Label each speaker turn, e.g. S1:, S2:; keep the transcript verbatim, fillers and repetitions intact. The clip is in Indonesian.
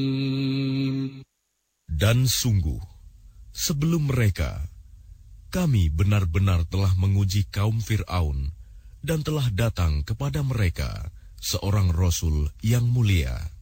S1: Dan sungguh, sebelum mereka, kami benar-benar telah menguji kaum Fir'aun dan telah datang kepada mereka seorang Rasul yang mulia.